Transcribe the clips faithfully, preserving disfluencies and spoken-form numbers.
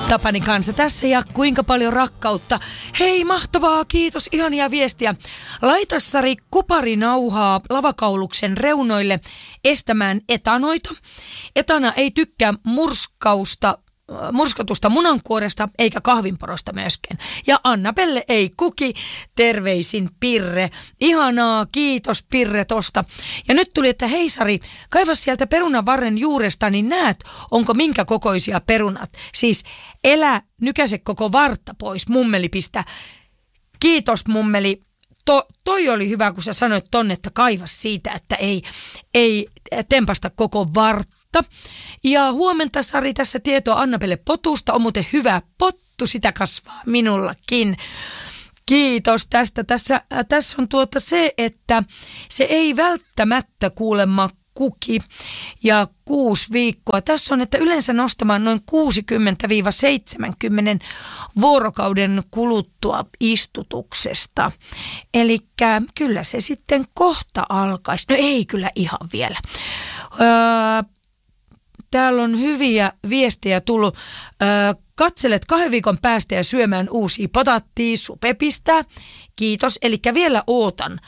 Tapani kanssa tässä ja kuinka paljon rakkautta. Hei, mahtavaa, kiitos, ihania viestiä. Laita Sari kuparinauhaa lavakauluksen reunoille estämään etanoita. Etana ei tykkää murskausta, murskatusta munankuoresta eikä kahvinporosta myöskään. Ja Anna-Pelle ei kuki, terveisin Pirre. Ihanaa, kiitos Pirre tosta. Ja nyt tuli, että hei Sari, kaiva sieltä perunavarren juuresta, niin näet, onko minkä kokoisia perunat. Siis elä nykäse koko vartta pois, mummeli pistä. Kiitos mummeli. To, toi oli hyvä, kun sä sanoit tonne, että kaivas siitä, että ei, ei tempasta koko vartta. Ja huomenta Sari, tässä tietoa Anna-Pelle potusta. On muuten hyvä pottu, sitä kasvaa minullakin. Kiitos tästä. Tässä, äh, tässä on tuota se, että se ei välttämättä kuulemma kuki ja kuusi viikkoa. Tässä on, että yleensä nostamaan noin kuusikymmentä seitsemänkymmentä vuorokauden kuluttua istutuksesta. Eli kyllä se sitten kohta alkaisi. No ei kyllä ihan vielä. Öö, täällä on hyviä viestejä tullut. Öö, katselet kahden viikon päästä ja syömään uusia potattia, Supe pistää. Kiitos, eli vielä ootan.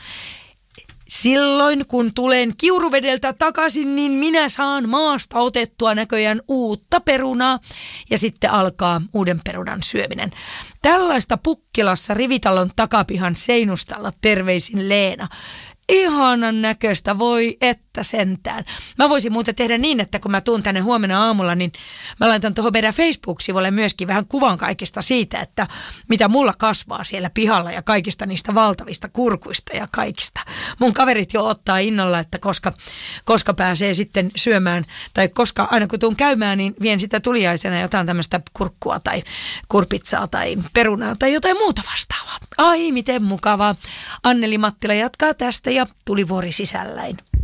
Silloin kun tulen Kiuruvedeltä takaisin, niin minä saan maasta otettua näköjään uutta perunaa ja sitten alkaa uuden perunan syöminen. Tällaista Pukkilassa Rivitalon takapihan seinustalla, terveisin Leena. Ihanan näköistä, voi että sentään. Mä voisin muuten tehdä niin, että kun mä tuun tänne huomenna aamulla, niin mä laitan tuohon meidän Facebook-sivulle myöskin vähän kuvan kaikista siitä, että mitä mulla kasvaa siellä pihalla ja kaikista niistä valtavista kurkuista ja kaikista. Mun kaverit jo ottaa innolla, että koska, koska pääsee sitten syömään, tai koska aina kun tuun käymään, niin vien sitä tuliaisena jotain tämmöistä kurkkua tai kurpitsaa tai perunaa tai jotain muuta vastaavaa. Ai, miten mukavaa. Anneli Mattila jatkaa tästä ja tulivuori sisälläin.